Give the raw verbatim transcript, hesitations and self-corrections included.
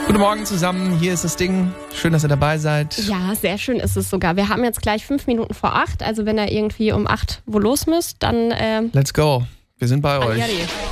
Guten Morgen zusammen, hier ist das Ding. Schön, dass ihr dabei seid. Ja, sehr schön ist es sogar. Wir haben jetzt gleich fünf Minuten vor acht. Also wenn ihr irgendwie um acht wo los müsst, dann... Äh, Let's go. Wir sind bei euch. Arrivederci.